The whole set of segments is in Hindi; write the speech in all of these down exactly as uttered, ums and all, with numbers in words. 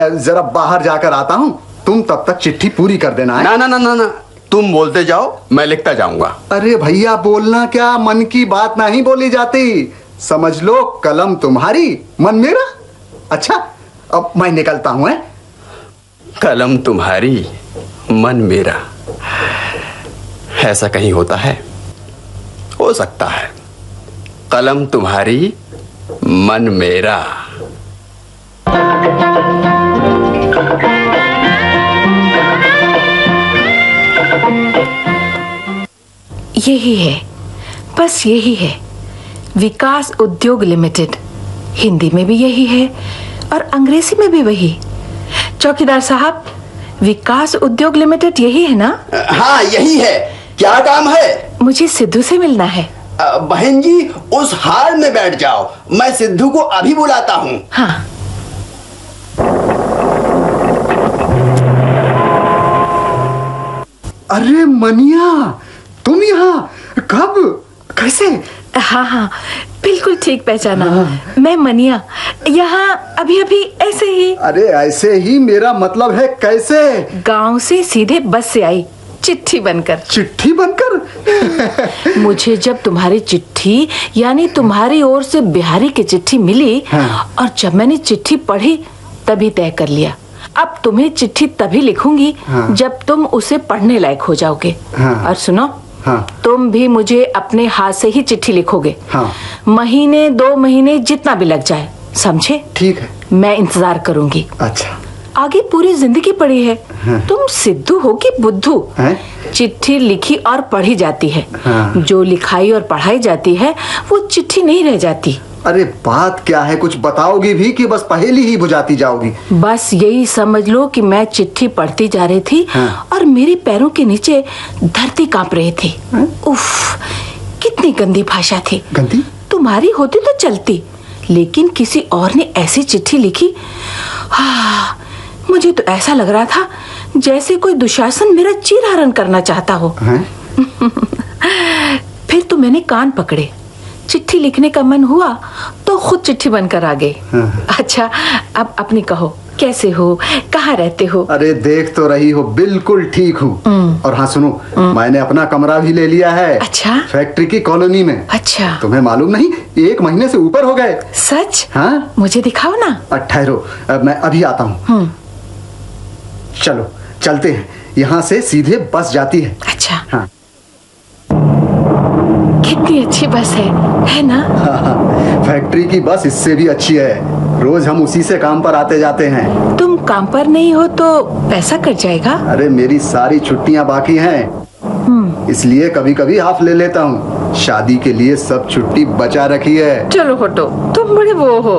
जरा बाहर जाकर आता हूँ, तुम तब तक चिट्ठी पूरी कर देना है। ना ना ना ना ना, तुम बोलते जाओ, मैं लिखता जाऊंगा। अरे भैया, बोलना क्या, मन की बात नहीं बोली जाती। समझ लो, कलम तुम्हारी मन मेरा। अच्छा, अब मैं निकलता हूँ। है कलम तुम्हारी मन मेरा, ऐसा कहीं होता है? हो सकता है। कलम तुम्हारी मन मेरा। यही है, बस यही है, विकास उद्योग लिमिटेड। हिंदी में भी यही है और अंग्रेजी में भी वही। चौकीदार साहब, विकास उद्योग लिमिटेड यही है ना? हाँ, यही है। क्या काम है? मुझे सिद्धू से मिलना है। बहन जी, उस हाल में बैठ जाओ, मैं सिद्धू को अभी बुलाता हूँ। हाँ। अरे मनिया, तुम यहाँ कब, कैसे? हाँ हाँ, बिल्कुल ठीक पहचाना। हाँ। मैं मनिया, यहाँ अभी अभी ऐसे ही। अरे ऐसे ही, मेरा मतलब है कैसे? गांव से सीधे बस से आई, चिट्ठी बनकर। चिट्ठी बनकर? मुझे जब तुम्हारी चिट्ठी, यानी तुम्हारी ओर से बिहारी की चिट्ठी मिली, हाँ। और जब मैंने चिट्ठी पढ़ी तभी तय कर लिया, अब तुम्हें चिट्ठी तभी लिखूंगी, हाँ। जब तुम उसे पढ़ने लायक हो जाओगे। हाँ। और सुनो, हाँ। तुम भी मुझे अपने हाथ से ही चिट्ठी लिखोगे। हाँ। महीने दो महीने जितना भी लग जाए, समझे? ठीक है, मैं इंतजार करूंगी। अच्छा। आगे पूरी जिंदगी पड़ी है। हाँ। तुम सिद्धू हो कि बुद्धू? चिट्ठी लिखी और पढ़ी जाती है। हाँ। जो लिखाई और पढ़ाई जाती है वो चिट्ठी नहीं रह जाती। अरे बात क्या है, कुछ बताओगी भी कि बस पहेली ही बुझाती जाओगी? बस यही समझ लो कि मैं चिट्ठी पढ़ती जा रही थी। हाँ। और मेरे पैरों के नीचे धरती कांप रही थी। हाँ? उफ, कितनी गंदी भाषा थी। गंदी? तुम्हारी होती तो चलती, लेकिन किसी और ने ऐसी चिट्ठी लिखी। हाँ, मुझे तो ऐसा लग रहा था जैसे कोई दुशासन मेरा चीरहरण करना चाहता हो। फिर तो मैंने कान पकड़े, चिट्ठी लिखने का मन हुआ तो खुद चिट्ठी बनकर आ गई। अच्छा, अब अपनी कहो, कैसे हो, कहाँ रहते हो? अरे देख तो रही हो, बिल्कुल ठीक हूँ। और हाँ सुनो, मैंने अपना कमरा भी ले लिया है। अच्छा? फैक्ट्री की कॉलोनी में। अच्छा। तुम्हें मालूम नहीं, एक महीने से ऊपर हो गए। सच? हाँ। मुझे दिखाओ ना। ठहरो, मैं अभी आता हूँ। चलो चलते हैं, यहाँ से सीधे बस जाती है। अच्छा। हाँ। कितनी अच्छी बस है, है ना? हाँ, फैक्ट्री की बस इससे भी अच्छी है। रोज हम उसी से काम पर आते जाते हैं। तुम काम पर नहीं हो तो पैसा कट जाएगा। अरे मेरी सारी छुट्टियाँ बाकी हैं, इसलिए कभी कभी हाफ ले लेता हूँ। शादी के लिए सब छुट्टी बचा रखी है। चलो हटो, तुम बड़े वो हो।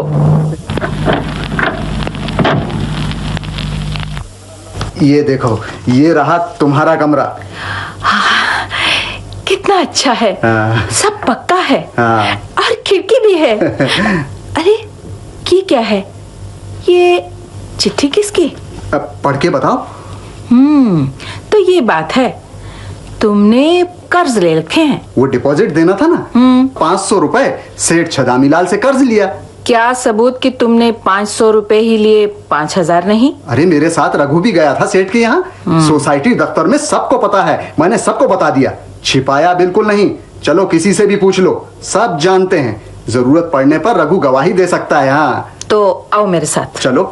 ये देखो, ये रहा तुम्हारा कमरा। हाँ, कितना अच्छा है। हाँ। सब पक्का है। हाँ। और खिड़की भी है। अरे ये क्या है? ये चिट्ठी किसकी? अब पढ़ के बताओ। हम्म तो ये बात है, तुमने कर्ज ले रखे हैं। वो डिपॉजिट देना था ना, पाँच सौ रुपए सेठ छदामीलाल से कर्ज लिया। क्या सबूत कि तुमने पाँच सौ रुपए ही लिए, पाँच हजार नहीं? अरे मेरे साथ रघु भी गया था सेठ के यहाँ। सोसाइटी दफ्तर में सबको पता है, मैंने सबको बता दिया, छिपाया बिल्कुल नहीं। चलो किसी से भी पूछ लो, सब जानते हैं। जरूरत पड़ने पर रघु गवाही दे सकता है। हाँ तो आओ मेरे साथ। चलो।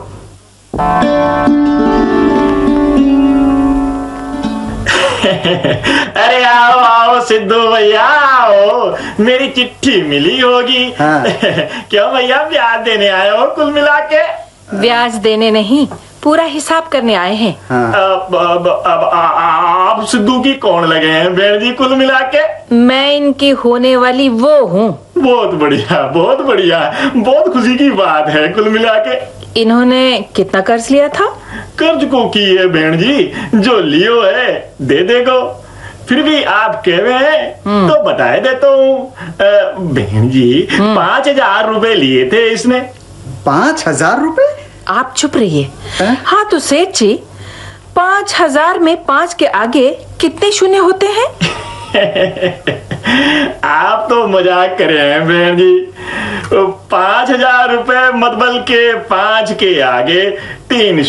अरे आओ आओ सिद्धू भैया आओ, मेरी चिट्ठी मिली होगी। हाँ। क्यों भैया, ब्याज देने आए हो कुल मिला के? ब्याज देने नहीं, पूरा हिसाब करने आए हैं। हाँ। अब अब अब आप सिद्धू की कौन लगे हैं बहन जी कुल मिला के? मैं इनकी होने वाली वो हूँ। बहुत बढ़िया, बहुत बढ़िया, बहुत खुशी की बात है कुल मिला के। इन्होंने कितना कर्ज लिया था? कर्ज को की है बहन जी, जो लियो है दे देगो। फिर भी आप कह रहे हैं तो बताए देता हूँ बहन जी। पाँच हजार रुपए लिए थे इसने। पाँच हजार रुपए? आप चुप रहिए। हाँ तो सेठ जी, पाँच हजार में पाँच के आगे कितने शून्य होते हैं? आप तो मजाक कर रहे हैं बहन जी। पाँच हजार रुपए मतलब के पाँच के आगे तीन